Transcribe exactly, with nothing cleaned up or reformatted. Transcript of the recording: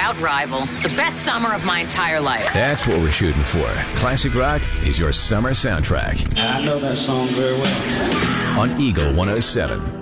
without rival. The best summer of my entire life. That's what we're shooting for. Classic rock is your summer soundtrack. I know that song very well. On Eagle one oh seven.